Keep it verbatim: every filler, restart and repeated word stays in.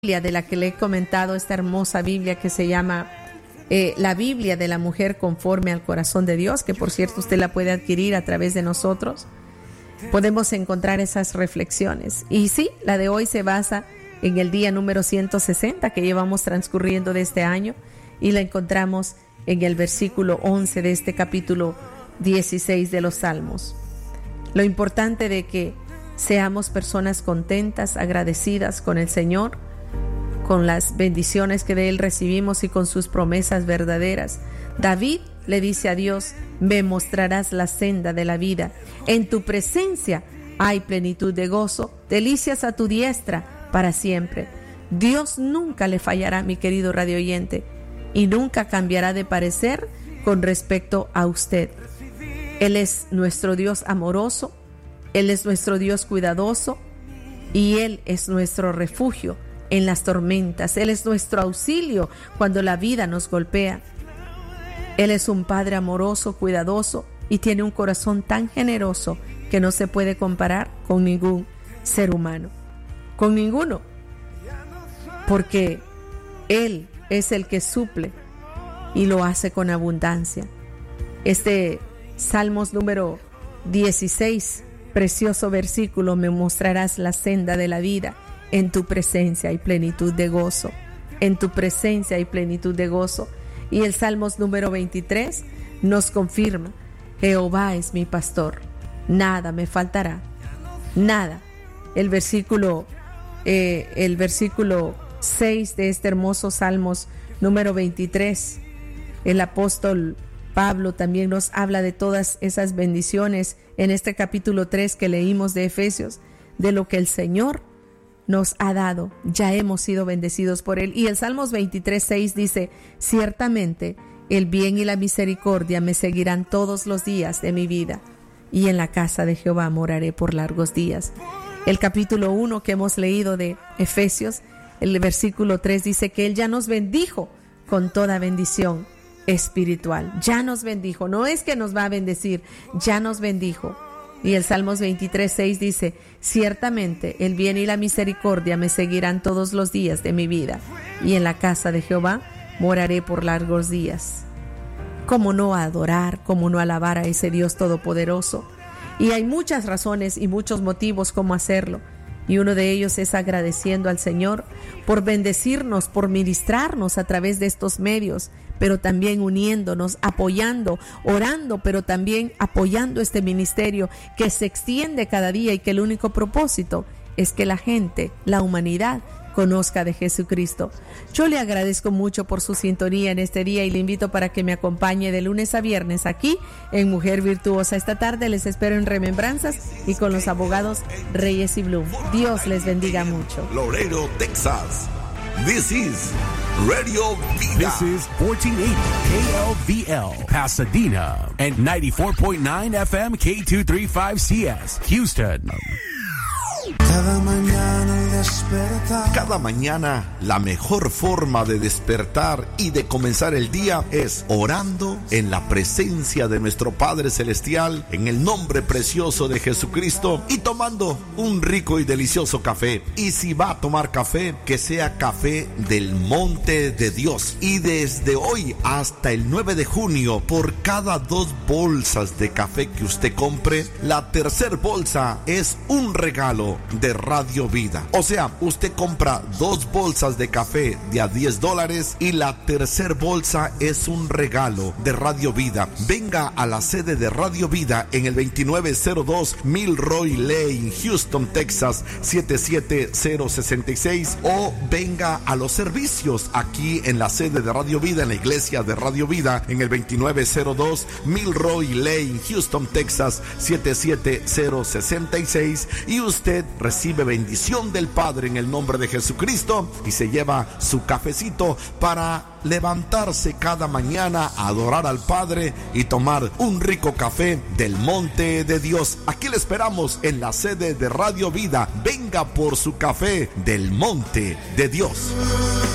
de la que le he comentado, esta hermosa Biblia que se llama eh, la Biblia de la mujer conforme al corazón de Dios, que por cierto usted la puede adquirir a través de nosotros. Podemos encontrar esas reflexiones. Y sí, la de hoy se basa en el día número ciento sesenta que llevamos transcurriendo de este año, y la encontramos en el versículo once de este capítulo dieciséis de los Salmos. Lo importante de que seamos personas contentas, agradecidas con el Señor, con las bendiciones que de Él recibimos y con sus promesas verdaderas. David le dice a Dios: me mostrarás la senda de la vida, en tu presencia hay plenitud de gozo, delicias a tu diestra para siempre. Dios nunca le fallará, mi querido radio oyente, y nunca cambiará de parecer con respecto a usted. Él es nuestro Dios amoroso, Él es nuestro Dios cuidadoso, y Él es nuestro refugio en las tormentas. Él es nuestro auxilio cuando la vida nos golpea. Él es un Padre amoroso, cuidadoso, y tiene un corazón tan generoso que no se puede comparar con ningún ser humano, con ninguno, porque Él es el que suple y lo hace con abundancia. Este Salmos número dieciséis, precioso versículo: me mostrarás la senda de la vida, en tu presencia hay plenitud de gozo, en tu presencia hay plenitud de gozo. Y el Salmos número veintitrés nos confirma: Jehová es mi pastor, nada me faltará, nada. El versículo, eh, el versículo seis de este hermoso Salmos número veintitrés, el apóstol Pablo también nos habla de todas esas bendiciones en este capítulo tres que leímos de Efesios, de lo que el Señor nos ha dado. Ya hemos sido bendecidos por Él. Y el Salmos veintitrés seis dice: ciertamente el bien y la misericordia me seguirán todos los días de mi vida, y en la casa de Jehová moraré por largos días. El capítulo uno que hemos leído de Efesios, el versículo tres dice que Él ya nos bendijo con toda bendición espiritual. Ya nos bendijo, no es que nos va a bendecir, ya nos bendijo. Y el Salmos veintitrés seis dice: ciertamente el bien y la misericordia me seguirán todos los días de mi vida, y en la casa de Jehová moraré por largos días. ¿Cómo no adorar, cómo no alabar a ese Dios todopoderoso? Y hay muchas razones y muchos motivos cómo hacerlo, y uno de ellos es agradeciendo al Señor por bendecirnos, por ministrarnos a través de estos medios, pero también uniéndonos, apoyando, orando, pero también apoyando este ministerio que se extiende cada día y que el único propósito es que la gente, la humanidad, conozca de Jesucristo. Yo le agradezco mucho por su sintonía en este día y le invito para que me acompañe de lunes a viernes aquí en Mujer Virtuosa. Esta tarde les espero en Remembranzas y con los abogados Reyes y Blum. Dios les bendiga mucho. Laredo, Texas. This is Radio Vida. This is fourteen eighty K L V L, Pasadena, and ninety-four point nine F M K two thirty-five C S, Houston. Cada mañana al despertar. Cada mañana la mejor forma de despertar y de comenzar el día es orando en la presencia de nuestro Padre Celestial, en el nombre precioso de Jesucristo, y tomando un rico y delicioso café. Y si va a tomar café, que sea café del monte de Dios. Y desde hoy hasta el nueve de junio, por cada dos bolsas de café que usted compre, la tercer bolsa es un regalo de Radio Vida. O sea, usted compra dos bolsas de café de a diez dólares y la tercer bolsa es un regalo de Radio Vida. Venga a la sede de Radio Vida en el veintinueve cero dos Milroy Lane, Houston, Texas siete siete cero seis seis, o venga a los servicios aquí en la sede de Radio Vida, en la iglesia de Radio Vida, en el veintinueve cero dos Milroy Lane, Houston, Texas siete siete cero seis seis, y usted recibe bendición del Padre en el nombre de Jesucristo y se lleva su cafecito para levantarse cada mañana a adorar al Padre y tomar un rico café del monte de Dios. Aquí le esperamos en la sede de Radio Vida. Venga por su café del monte de Dios.